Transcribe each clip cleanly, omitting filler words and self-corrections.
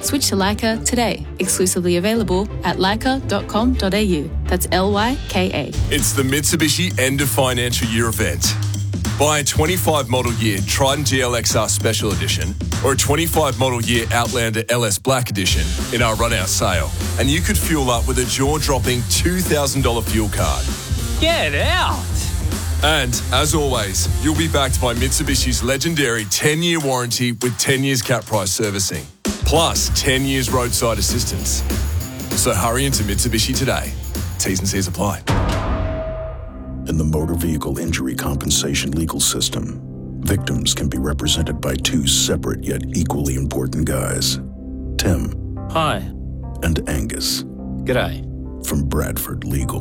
Switch to Leica today. Exclusively available at leica.com.au. That's LYKA. It's the Mitsubishi End of Financial Year event. Buy a 25 model year Triton GLXR Special Edition or a 25 model year Outlander LS Black Edition in our run-out sale, and you could fuel up with a jaw-dropping $2,000 fuel card. Get out! And, as always, you'll be backed by Mitsubishi's legendary 10-year warranty with 10 years cap price servicing, plus 10 years roadside assistance. So hurry into Mitsubishi today. T's and C's apply. In the motor vehicle injury compensation legal system, victims can be represented by two separate yet equally important guys. Tim. Hi. And Angus. G'day. From Bradford Legal.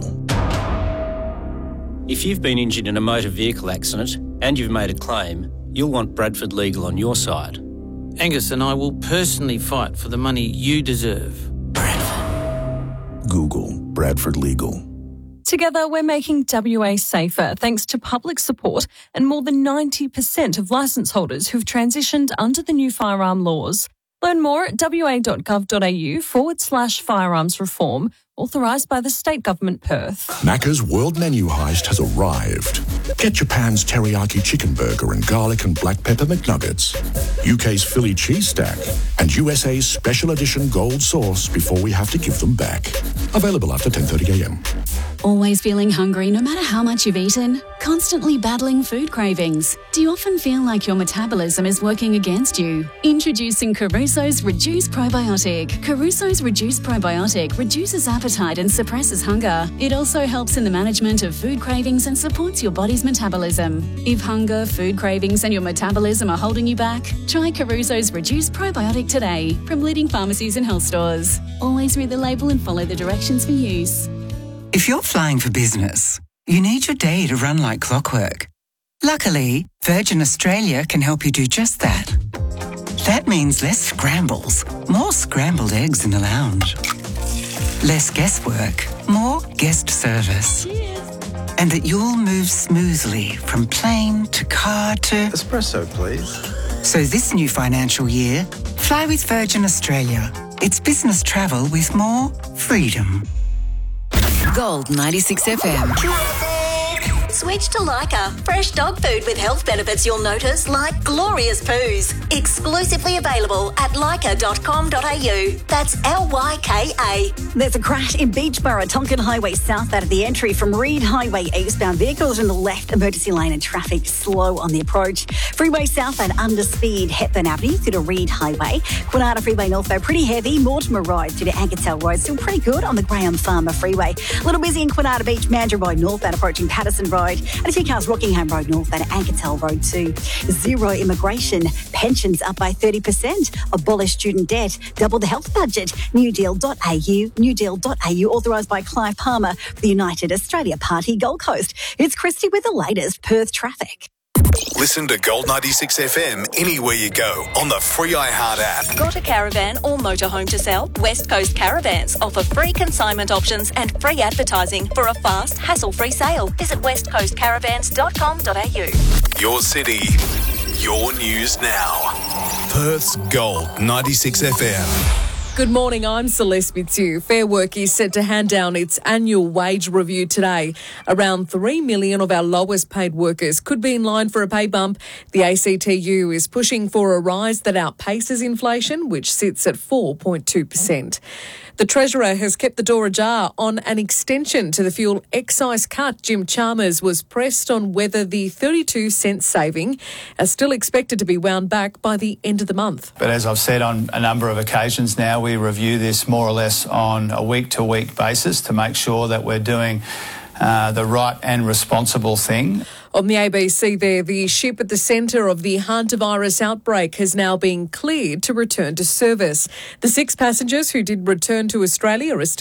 If you've been injured in a motor vehicle accident and you've made a claim, you'll want Bradford Legal on your side. Angus and I will personally fight for the money you deserve. Bradford. Google Bradford Legal. Together, we're making WA safer thanks to public support and more than 90% of licence holders who've transitioned under the new firearm laws. Learn more at wa.gov.au/firearms reform, authorised by the State Government Perth. Macca's World Menu Heist has arrived. Get Japan's teriyaki chicken burger and garlic and black pepper McNuggets, UK's Philly cheese stack, and USA's special edition gold sauce before we have to give them back. Available after 10:30 a.m. Always feeling hungry no matter how much you've eaten? Constantly battling food cravings? Do you often feel like your metabolism is working against you? Introducing Caruso's Reduce Probiotic. Caruso's Reduce Probiotic reduces appetite and suppresses hunger. It also helps in the management of food cravings and supports your body's metabolism. If hunger, food cravings and your metabolism are holding you back, try Caruso's Reduce Probiotic today from leading pharmacies and health stores. Always read the label and follow the directions for use. If you're flying for business, you need your day to run like clockwork. Luckily, Virgin Australia can help you do just that. That means less scrambles, more scrambled eggs in the lounge. Less guesswork, more guest service. Cheers. And that you'll move smoothly from plane to car to... Espresso, please. So this new financial year, fly with Virgin Australia. It's business travel with more freedom. Gold 96 FM. Switch to Leica. Fresh dog food with health benefits you'll notice, like glorious poos. Exclusively available at leica.com.au. That's LYKA. There's a crash in Beachborough, Tonkin Highway southbound at the entry from Reed Highway eastbound. Vehicles in the left emergency lane and traffic slow on the approach. Freeway southbound underspeed Hepburn Avenue through to Reed Highway. Kwinana Freeway northbound pretty heavy. Mortimer Road through to Ankertel Road. Still pretty good on the Graham Farmer Freeway. A little busy in Kwinana Beach, Mandurah Road northbound approaching Patterson Road. And a few cars Rockingham Road northbound at Ankertel Road too. Zero immigration. Pensions up by 30%. Abolish student debt. Double the health budget. Newdeal.au. Newdeal.au, authorised by Clive Palmer for the United Australia Party Gold Coast. It's Christy with the latest Perth traffic. Listen to Gold 96 FM anywhere you go on the free iHeart app. Got a caravan or motorhome to sell? West Coast Caravans offer free consignment options and free advertising for a fast, hassle-free sale. Visit westcoastcaravans.com.au. Your city, your news now. Perth's Gold 96 FM. Good morning, I'm Celeste Mitsu. Fair Work is set to hand down its annual wage review today. Around 3 million of our lowest paid workers could be in line for a pay bump. The ACTU is pushing for a rise that outpaces inflation, which sits at 4.2%. The Treasurer has kept the door ajar on an extension to the fuel excise cut. Jim Chalmers was pressed on whether the 32-cent saving is still expected to be wound back by the end of the month. But as I've said on a number of occasions now, we review this more or less on a week-to-week basis to make sure that we're doing the right and responsible thing. On the ABC there, the ship at the centre of the hantavirus outbreak has now been cleared to return to service. The 6 passengers who did return to Australia are still